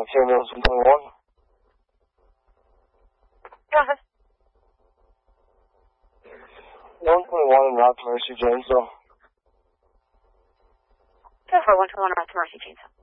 Care Mills 121. Go ahead. 121 in Rock Mercy, Janesville. Go for 121 Rock Mercy, Janesville.